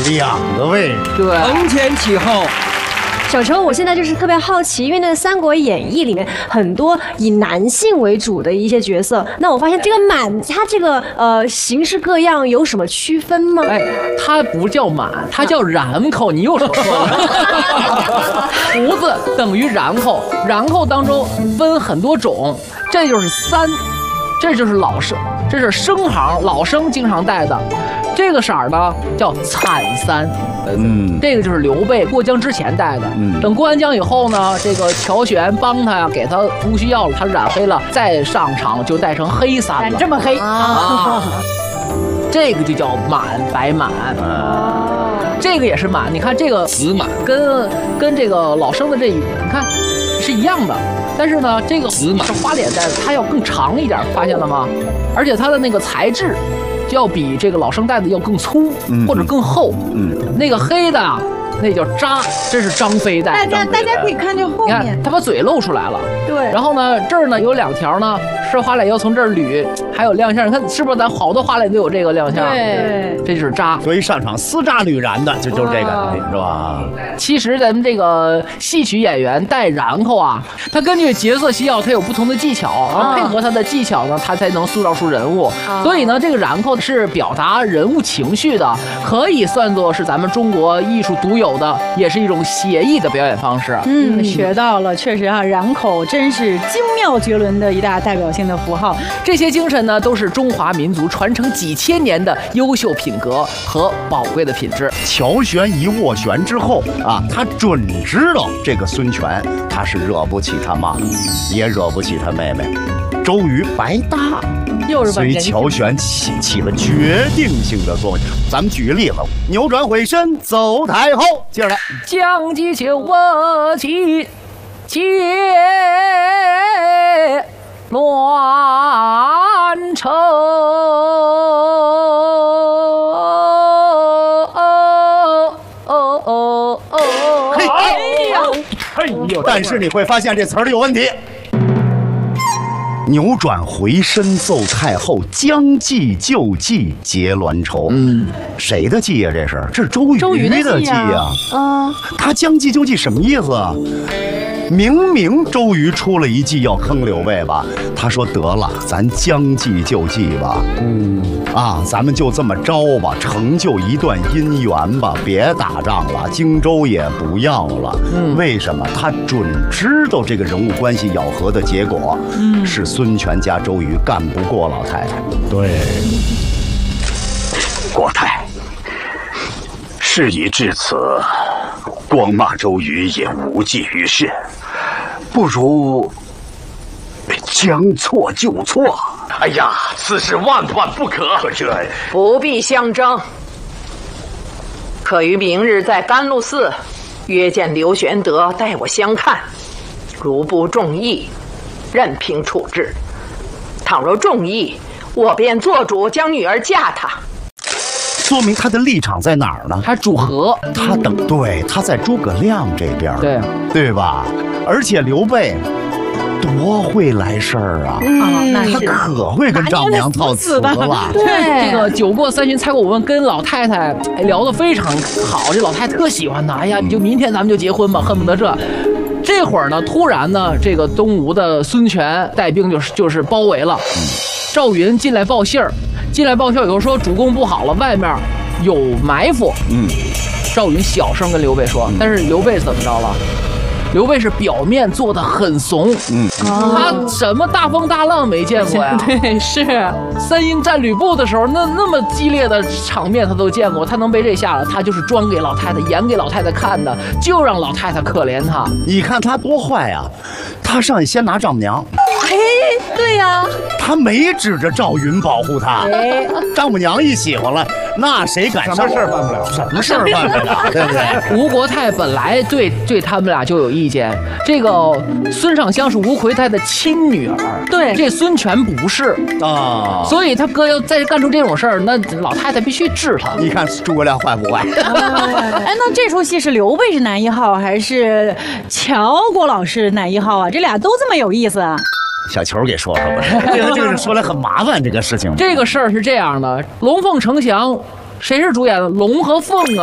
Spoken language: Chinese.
2个位置， 对， 承前启后。 小时候，我现在就是特别好奇，因为那个《三国演义》里面很多以男性为主的一些角色，那我发现这个满，它这个形式各样有什么区分吗？ 哎，它不叫满，它叫然后，你又说错了。胡子等于然后，然后当中分很多种，这就是3，这就是老生，这是生行老生经常戴的。这个色儿呢叫惨3，这个就是刘备过江之前戴的。等过完江以后呢，这个乔玄帮他呀，给他乌须药了，他染黑了，再上场就戴成黑3了。 这么黑啊！这个就叫满，白满。这个也是满，你看这个死满跟这个老生的这，你看是一样的。但是呢，这个是花脸戴的，它要更长一点，发现了吗？而且它的那个材质就要比这个老生戴的要更粗，或者更厚。那个黑的那叫扎，这是张飞戴。 大家可以看这后面， 他把嘴露出来了。 对。 然后呢，这儿呢有2条呢是花脸要从这儿捋，还有亮相。你看是不是咱好多花脸都有这个亮相？ 对， 这就是扎。 所以上场丝扎履髯的就是这个，是吧？ 其实咱们这个戏曲演员戴然后啊，他根据角色需要，他有不同的技巧，而配合他的技巧呢，他才能塑造出人物。所以呢，这个然后是表达人物情绪的，可以算作是咱们中国艺术独有的，也是一种写意的表演方式。 学到了，确实啊，然口真是精妙绝伦的一大代表性的符号。 这些精神呢，都是中华民族传承几千年的优秀品格和宝贵的品质。 乔玄一斡旋之后啊，他准知道这个孙权他是惹不起他妈，也惹不起他妹妹，周瑜白搭。所以乔玄起了决定性的作用。咱们举个例子，扭转回身走太后，接着来， 将计就我计，解乱愁。 但是你会发现这词儿有问题。扭转回身奏太后，将计就计结鸾绸。谁的计呀？这是周瑜的计呀。他将计就计什么意思啊？明明周瑜出了一计要坑刘备吧，他说得了，咱将计就计吧。咱们就这么着吧，成就一段姻缘吧，别打仗了，荆州也不要了。为什么？他准知道这个人物关系咬合的结果，是孙权加周瑜干不过老太太。对， 国太，事已至此，光骂周瑜也无济于事，不如将错就错。 哎呀，此事万万不可！ 这不必相争，可于明日在甘露寺约见刘玄德，待我相看。如不中意，任凭处置；倘若中意，我便做主将女儿嫁他。 说明他的立场在哪儿呢？ 他主和， 他在诸葛亮这边，对吧？而且刘备多会来事儿啊！他可会跟丈母娘套词了。 对，这个酒过3巡，菜过5分，跟老太太聊得非常好，这老太太特喜欢他。哎呀，你就明天咱们就结婚吧，恨不得这。这会儿呢，突然呢，这个东吴的孙权带兵就是包围了。赵云进来报信儿，以后说主公不好了，外面有埋伏。赵云小声跟刘备说，但是刘备怎么着了？刘备是表面做的很怂，他什么大风大浪没见过呀？ 对，是 3英战吕布的时候，那么激烈的场面他都见过，他能被这吓了？他就是装给老太太，演给老太太看的，就让老太太可怜他。 你看他多坏呀！他上去先拿丈母娘。 对呀， 他没指着赵云保护他，丈母娘一喜欢了，那谁敢上？ 什么事儿办不了？ 什么事儿办不了？对不对？ 吴国太本来对他们俩就有意见，这个孙尚香是吴魁太的亲女儿， 对， 这孙权不是啊，所以他哥要再干出这种事儿，那老太太必须治他。 你看诸葛亮坏不坏？ 那这出戏是刘备是男1号，还是乔国老师男1号啊？这俩都这么有意思啊？ 小球给说说吧，这个说来很麻烦，这个事情。 这个事儿是这样的，龙凤呈祥，谁是主演的？龙和凤啊。